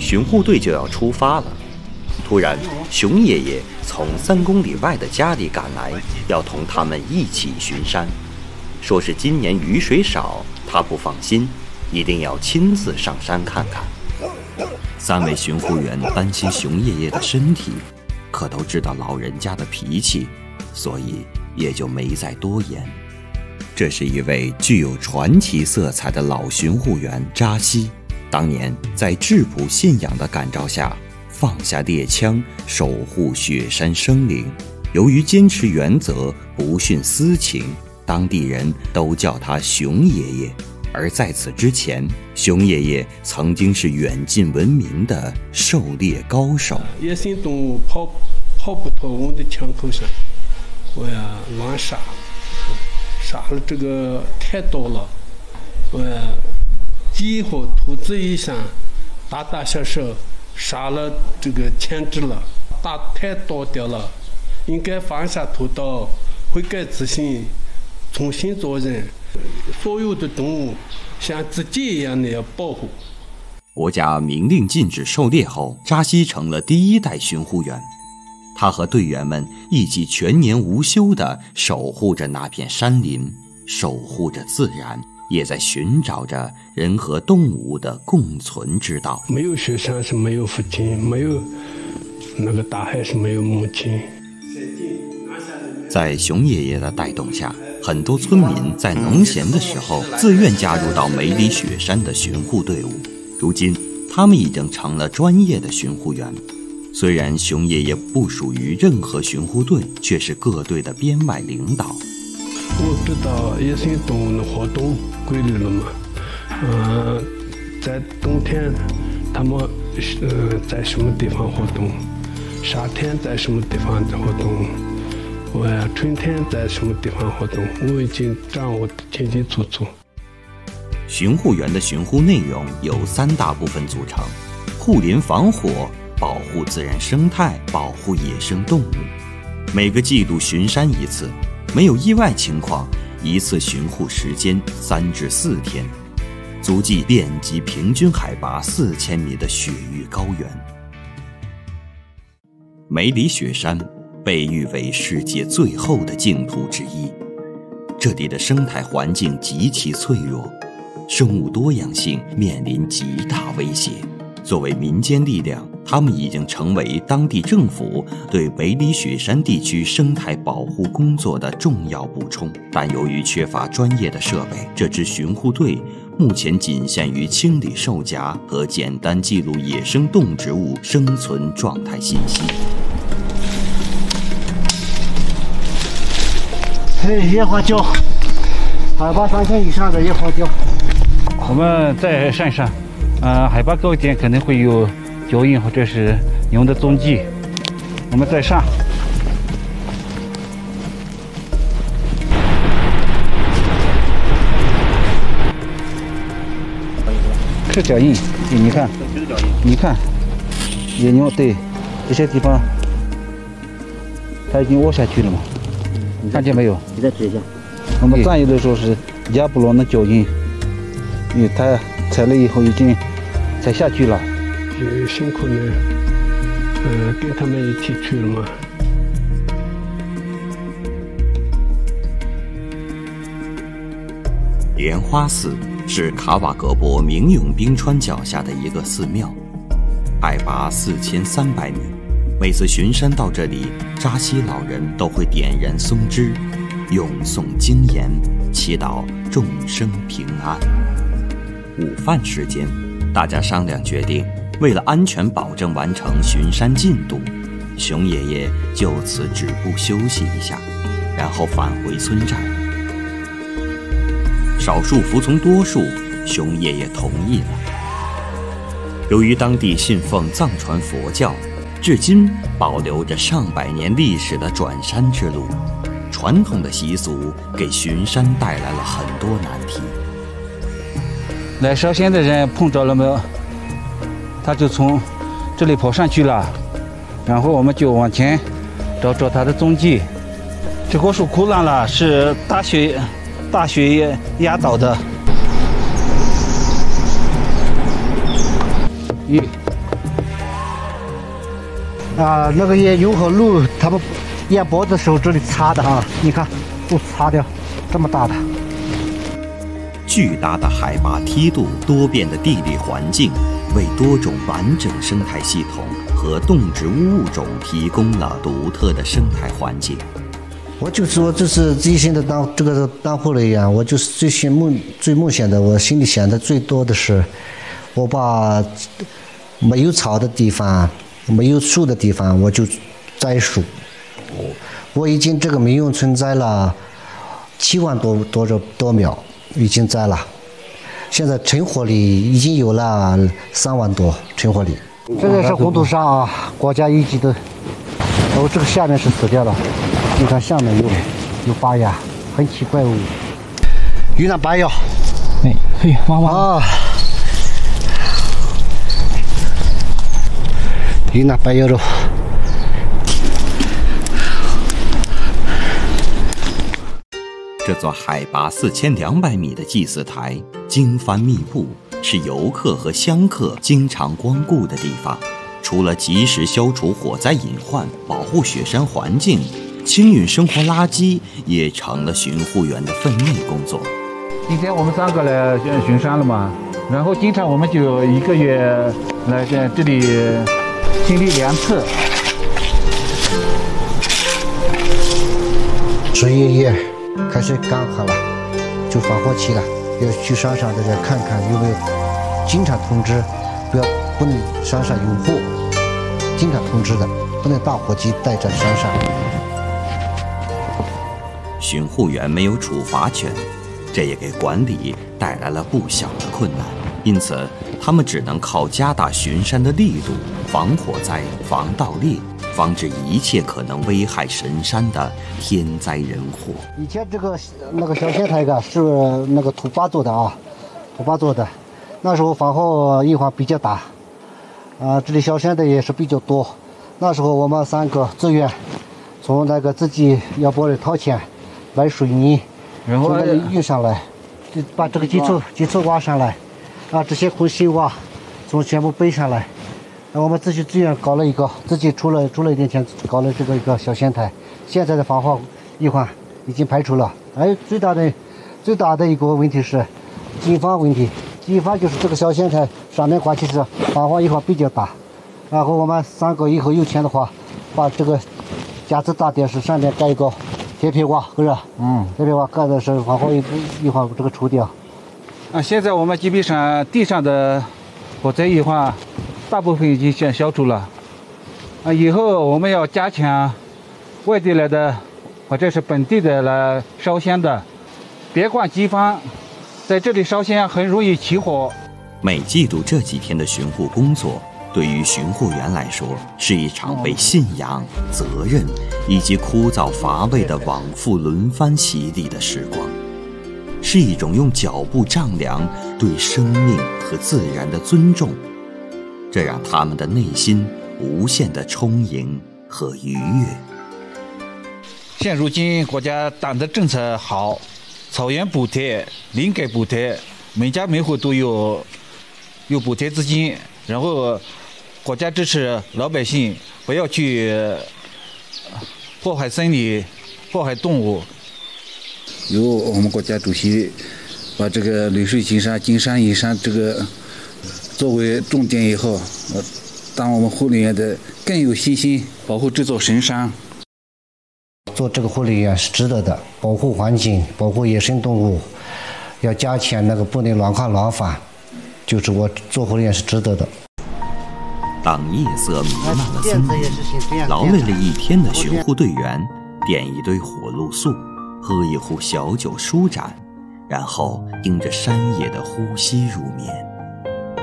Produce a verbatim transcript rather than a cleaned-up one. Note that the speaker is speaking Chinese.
巡护队就要出发了。突然，熊爷爷从三公里外的家里赶来，要同他们一起巡山。说是今年雨水少，他不放心，一定要亲自上山看看。三位巡护员担心熊爷爷的身体，可都知道老人家的脾气，所以也就没再多言。这是一位具有传奇色彩的老巡护员扎西，当年在质朴信仰的感召下，放下猎枪，守护雪山生灵。由于坚持原则，不徇私情，当地人都叫他熊爷爷。而在此之前，熊爷爷曾经是远近闻名的狩猎高手。 野生动物跑跑不脱我的枪口上，我呀乱杀，杀了这个太多了，我呀鸡和兔子以上，大大小小杀了这个牵制了，打太多掉了，应该放下屠刀，悔改自新，重新做人。所有的动物像自己一样的要保护。 国家明令禁止狩猎后，扎西成了第一代巡护员。他和队员们一起全年无休地守护着那片山林，守护着自然，也在寻找着人和动物的共存之道。 没有雪山是没有父亲，没有那个大海是没有母亲。 在熊爷爷的带动下，很多村民在农闲的时候自愿加入到梅里雪山的巡护队伍。如今，他们已经成了专业的巡护员。虽然熊爷爷不属于任何巡护队，却是各队的编外领导。 我知道野生动物的活动规律了嘛，呃，在冬天他们呃在什么地方活动，夏天在什么地方活动，我呀春天在什么地方活动，我已经掌握得清清楚楚。 巡护员的巡护内容由三大部分组成：护林防火、保护自然生态、保护野生动物。每个季度巡山一次，没有意外情况，一次巡护时间三至四天，足迹遍及平均海拔四千米的雪域高原。梅里雪山被誉为世界最厚的净土之一，这里的生态环境极其脆弱，生物多样性面临极大威胁。作为民间力量，他们已经成为当地政府对梅里雪山地区生态保护工作的重要补充。但由于缺乏专业的设备，这支巡护队目前仅限于清理兽夹和简单记录野生动植物生存状态信息。 嘿，野花椒，海拔三千以上的野花椒。 我们在山上，呃，海拔高一点可能会有脚印或者是牛的踪迹。我们在上，是脚印，你看，你看，野牛对这些地方，它已经窝下去了嘛。看见没有？ 你再指一下。 我们战友的时候是亚布罗的脚印，因为他踩了以后已经踩下去了。 也辛苦呢，呃，跟他们一起去了嘛。 莲花寺是卡瓦格博明永冰川脚下的一个寺庙，海拔四千三百米。每次巡山到这里，扎西老人都会点燃松枝，咏诵经言，祈祷众生平安。午饭时间，大家商量决定，为了安全保证完成巡山进度，熊爷爷就此止步休息一下，然后返回村寨。少数服从多数，熊爷爷同意了。由于当地信奉藏传佛教，至今保留着上百年历史的转山之路，传统的习俗给巡山带来了很多难题。 来烧仙的人碰着了没有？他就从这里跑上去了，然后我们就往前找找他的踪迹。这棵树枯烂了，是大雪大雪压倒的。一、 啊，那个也用和鹿他们演播的时候这里擦的啊，你看都擦掉，这么大的。 巨大的海拔梯度、多变的地理环境，为多种完整生态系统和动植物物种提供了独特的生态环境。 我就说这是自己现在当这个当护理员，我就是最心梦最梦想的，我心里想的最多的是，我把没有草的地方、没有树的地方，我就栽树。我已经这个民用村栽了七万多多少多苗，已经栽了。现在成活率已经有了三万多成活率。这个是红土沙啊，国家一级的。哦，这个下面是死掉了，你看下面有有发芽，很奇怪哦。云南白药， 哎，嘿，哇哇啊，云南白药肉。 这座海拔四千两百米的祭祀台，经幡密布，是游客和香客经常光顾的地方。除了及时消除火灾隐患、保护雪山环境，清运生活垃圾也成了巡护员的分内工作。 今天我们三个来巡山了嘛，然后经常我们就一个月来在这里清理两次。 十一月开始干旱了，就防火期了，要去山上大家看看有没有，经常通知，不要不能山上有火，经常通知的，不能大火机带在山上。 巡护员没有处罚权，这也给管理带来了不小的困难，因此他们只能靠加大巡山的力度，防火灾、防盗猎，防止一切可能危害神山的天灾人祸。 以前这个那个小仙台啊，是那个土巴做的啊，土巴做的，那时候防火隐患比较大，啊，这里小仙的也是比较多。那时候我们三个自愿从那个自己要不然掏钱买水泥， 然后从那里运上来，就把这个基础基础挖上来，啊，这些红心挖从全部背上来。我们自己自愿搞了一个，自己出了出了一点钱，搞了这个一个小仙台。现在的防火隐患已经排除了。哎，最大的最大的一个问题是经费问题。经费就是这个小仙台上面挂起是防火隐患比较大。然后我们三个以后有钱的话，把这个架子大电视上面盖一个铁皮瓦，是不是？嗯，铁皮瓦盖的是防火隐患这个除掉。 啊，现在我们基本上地上的火灾隐患大部分已经消消除了，啊，以后我们要加强外地来的或者是本地的来烧香的，别逛机房，在这里烧香很容易起火。 每季度这几天的巡护工作，对于巡护员来说，是一场被信仰、责任以及枯燥乏味的往复轮番洗礼的时光，是一种用脚步丈量对生命和自然的尊重。这让他们的内心无限的充盈和愉悦。 现如今国家党的政策好，草原补贴、林改补贴，每家每户都有有补贴资金，然后国家支持老百姓不要去破坏森林、破坏动物。 由我们国家主席把这个绿水青山、金山银山这个作为重点以后，呃，当我们护理员的更有信心保护这座神山。 做这个护理员是值得的，保护环境，保护野生动物，要加强那个不能乱看乱放，就是我做护理员是值得的。 当夜色弥漫了森林，劳累了一天的巡护队员点一堆火露素，喝一壶小酒舒展，然后迎着山野的呼吸入眠。